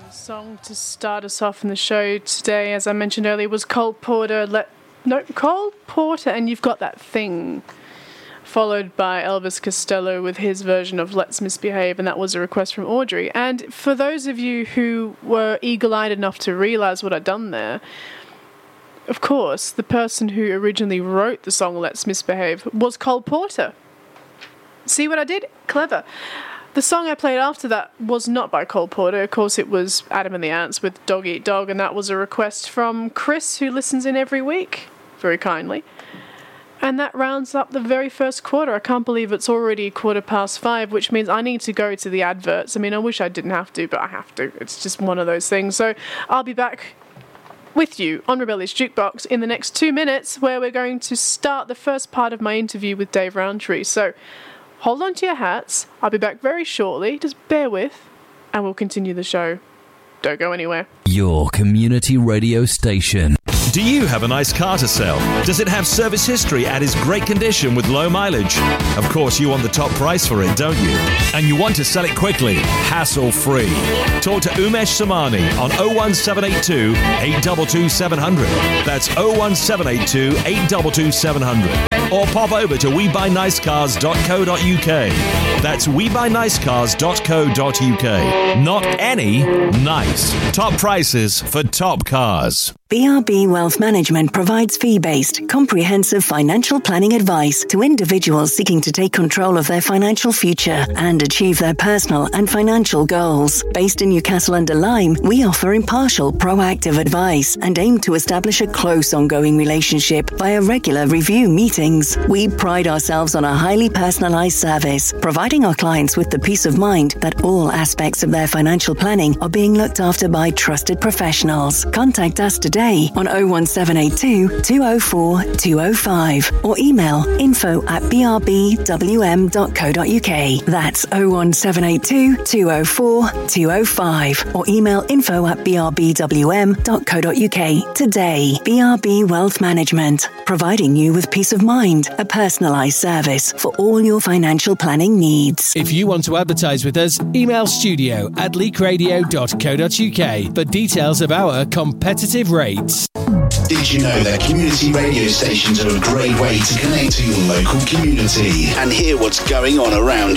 Song to start us off in the show today, as I mentioned earlier, was Cole Porter. Cole Porter and You've Got That Thing, followed by Elvis Costello with his version of Let's Misbehave, and that was a request from Audrey. And for those of you who were eagle-eyed enough to realise what I'd done there, of course, the person who originally wrote the song Let's Misbehave was Cole Porter. See what I did? Clever. The song I played after that was not by Cole Porter. Of course, it was Adam and the Ants with Dog Eat Dog, and that was a request from Chris, who listens in every week, very kindly. And that rounds up the very first quarter. I can't believe it's already 5:15, which means I need to go to the adverts. I mean, I wish I didn't have to, but I have to. It's just one of those things. So I'll be back with you on Rebellious Jukebox in the next 2 minutes, where we're going to start the first part of my interview with Dave Rowntree. So hold on to your hats. I'll be back very shortly. Just bear with, and we'll continue the show. Don't go anywhere. Your community radio station. Do you have a nice car to sell? Does it have service history and is great condition with low mileage? Of course, you want the top price for it, don't you? And you want to sell it quickly, hassle-free. Talk to Umesh Samani on 01782 822 700. That's 01782 822 700. Or pop over to WeBuyNiceCars.co.uk. That's WeBuyNiceCars.co.uk. Not any, nice. Top prices for top cars. BRB Wealth Management provides fee-based, comprehensive financial planning advice to individuals seeking to take control of their financial future and achieve their personal and financial goals. Based in Newcastle-under-Lyme, we offer impartial, proactive advice and aim to establish a close, ongoing relationship via regular review meetings. We pride ourselves on a highly personalised service, providing our clients with the peace of mind that all aspects of their financial planning are being looked after by trusted professionals. Contact us today on 01782 204 205 or email info@brbwm.co.uk. That's 01782 204 205 or email info@brbwm.co.uk. Today, BRB Wealth Management, providing you with peace of mind, a personalised service for all your financial planning needs. If you want to advertise with us, email studio@leakradio.co.uk for details of our competitive rates. Did you know that community radio stations are a great way to connect to your local community and hear what's going on around